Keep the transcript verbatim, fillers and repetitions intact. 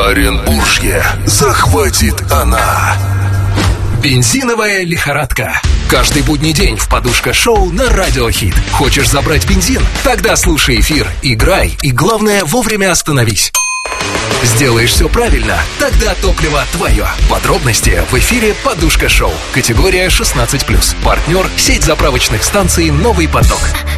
Оренбуржье захватит она. Бензиновая лихорадка. Каждый будний день в подушка-шоу на Радио Хит. Хочешь забрать бензин? Тогда слушай эфир, играй и, главное, вовремя остановись. Сделаешь все правильно? Тогда топливо твое. Подробности в эфире «Подушка-шоу». Категория шестнадцать плюс. Партнер — сеть заправочных станций «Новый поток».